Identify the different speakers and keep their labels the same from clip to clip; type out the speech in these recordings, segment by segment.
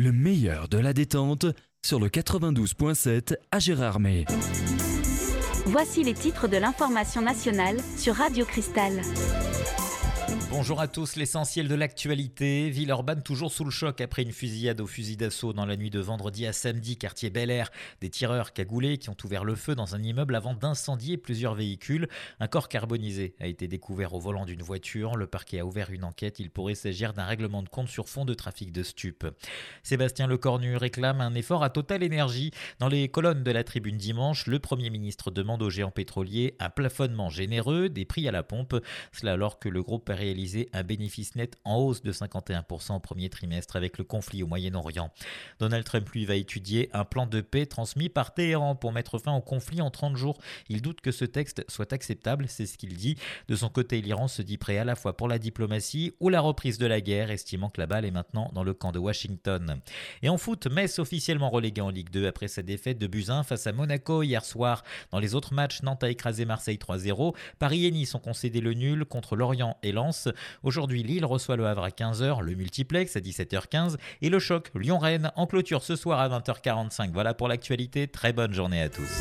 Speaker 1: Le meilleur de la détente sur le 92.7 à Gérardmer.
Speaker 2: Voici les titres de l'information nationale sur Radio Cristal.
Speaker 3: Bonjour à tous, l'essentiel de l'actualité. Villeurbanne toujours sous le choc après une fusillade au fusil d'assaut dans la nuit de vendredi à samedi, quartier Bel Air. Des tireurs cagoulés qui ont ouvert le feu dans un immeuble avant d'incendier plusieurs véhicules. Un corps carbonisé a été découvert au volant d'une voiture. Le parquet a ouvert une enquête. Il pourrait s'agir d'un règlement de compte sur fond de trafic de stupes. Sébastien Lecornu réclame un effort à Total Énergie. Dans les colonnes de la Tribune dimanche, le Premier ministre demande aux géants pétroliers un plafonnement généreux des prix à la pompe. Cela alors que le groupe a réalisé un bénéfice net en hausse de 51% au premier trimestre avec le conflit au Moyen-Orient. Donald Trump, lui, va étudier un plan de paix transmis par Téhéran pour mettre fin au conflit en 30 jours. Il doute que ce texte soit acceptable, c'est ce qu'il dit. De son côté, l'Iran se dit prêt à la fois pour la diplomatie ou la reprise de la guerre, estimant que la balle est maintenant dans le camp de Washington. Et en foot, Metz officiellement relégué en Ligue 2 après sa défaite de buts 1 face à Monaco hier soir. Dans les autres matchs, Nantes a écrasé Marseille 3-0. Paris et Nice ont concédé le nul contre Lorient et Lens. Aujourd'hui, Lille reçoit le Havre à 15h, le multiplex à 17h15 et le choc Lyon-Rennes en clôture ce soir à 20h45. Voilà pour l'actualité, très bonne journée à tous.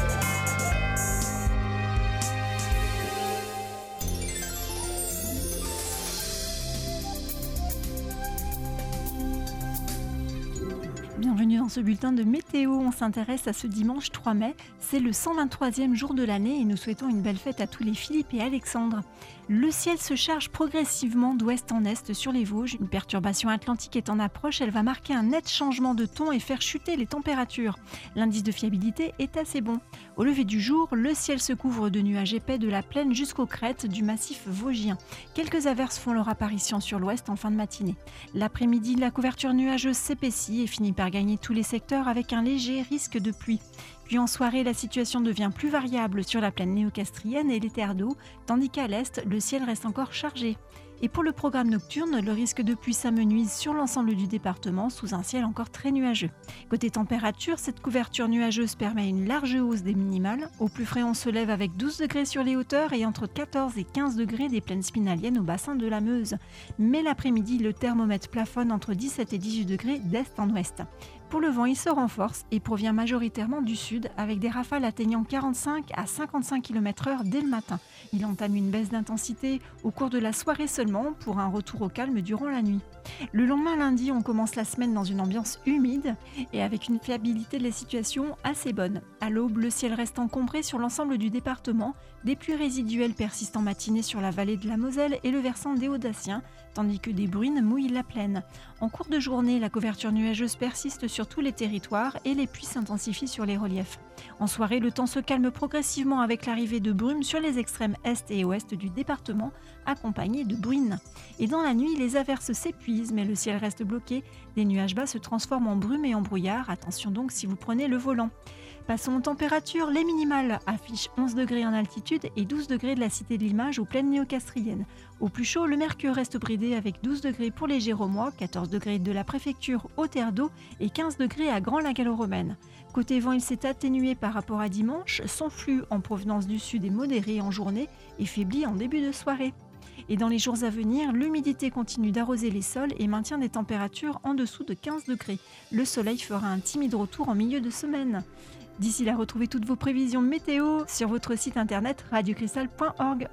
Speaker 4: Bienvenue dans ce bulletin de météo. On s'intéresse à ce dimanche 3 mai. C'est le 123e jour de l'année et nous souhaitons une belle fête à tous les Philippe et Alexandre. Le ciel se charge progressivement d'ouest en est sur les Vosges. Une perturbation atlantique est en approche. Elle va marquer un net changement de ton et faire chuter les températures. L'indice de fiabilité est assez bon. Au lever du jour, le ciel se couvre de nuages épais de la plaine jusqu'aux crêtes du massif vosgien. Quelques averses font leur apparition sur l'ouest en fin de matinée. L'après-midi, la couverture nuageuse s'épaissit et finit par gagner tous les secteurs avec un léger risque de pluie. Puis en soirée, la situation devient plus variable sur la plaine néocastrienne et les terres d'eau, tandis qu'à l'est, le ciel reste encore chargé. Et pour le programme nocturne, le risque de pluie s'amenuise sur l'ensemble du département sous un ciel encore très nuageux. Côté température, cette couverture nuageuse permet une large hausse des minimales. Au plus frais, on se lève avec 12 degrés sur les hauteurs et entre 14 et 15 degrés des plaines spinaliennes au bassin de la Meuse. Mais l'après-midi, le thermomètre plafonne entre 17 et 18 degrés d'est en ouest. Pour le vent, il se renforce et provient majoritairement du sud, avec des rafales atteignant 45 à 55 km/h dès le matin. Il entame une baisse d'intensité au cours de la soirée seulement, pour un retour au calme durant la nuit. Le lendemain lundi, on commence la semaine dans une ambiance humide et avec une fiabilité de la situation assez bonne. À l'aube, le ciel reste encombré sur l'ensemble du département. Des pluies résiduelles persistent en matinée sur la vallée de la Moselle et le versant des Hauts-Daciens, tandis que des bruines mouillent la plaine. En cours de journée, la couverture nuageuse persiste sur tous les territoires et les pluies s'intensifient sur les reliefs. En soirée, le temps se calme progressivement avec l'arrivée de brumes sur les extrêmes est et ouest du département, accompagnées de bruines. Et dans la nuit, les averses s'épuisent, mais le ciel reste bloqué. Des nuages bas se transforment en brume et en brouillard. Attention donc si vous prenez le volant. Passons aux températures. Les minimales affichent 11 degrés en altitude et 12 degrés de la Cité de l'Image aux plaines néocastriennes. Au plus chaud, le mercure reste bridé avec 12 degrés pour les Géromois, 14 degrés de la préfecture aux Terres d'Eau et 15 degrés à Grand-la-Gallo-Romaine. Côté vent, il s'est atténué par rapport à dimanche. Son flux en provenance du sud est modéré en journée et faibli en début de soirée. Et dans les jours à venir, l'humidité continue d'arroser les sols et maintient des températures en dessous de 15 degrés. Le soleil fera un timide retour en milieu de semaine. D'ici là, retrouvez toutes vos prévisions météo sur votre site internet radiocristal.org.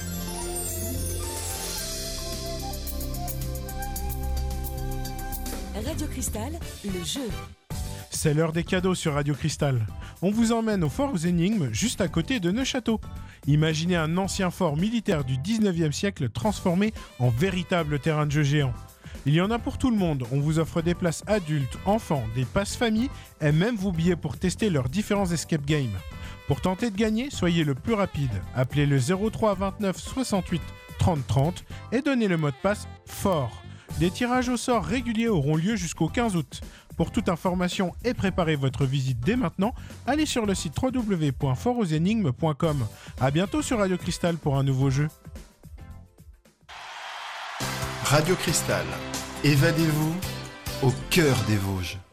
Speaker 5: Radio Cristal, le jeu.
Speaker 6: C'est l'heure des cadeaux sur Radio Cristal. On vous emmène au fort aux énigmes, juste à côté de Neufchâteau. Imaginez un ancien fort militaire du 19e siècle transformé en véritable terrain de jeu géant. Il y en a pour tout le monde. On vous offre des places adultes, enfants, des passes famille et même vos billets pour tester leurs différents escape games. Pour tenter de gagner, soyez le plus rapide. Appelez le 03 29 68 30 30 et donnez le mot de passe FORT. Des tirages au sort réguliers auront lieu jusqu'au 15 août. Pour toute information et préparer votre visite dès maintenant, allez sur le site www.fortauxénigmes.com. A bientôt sur Radio Cristal pour un nouveau jeu.
Speaker 7: Radio Cristal, évadez-vous au cœur des Vosges.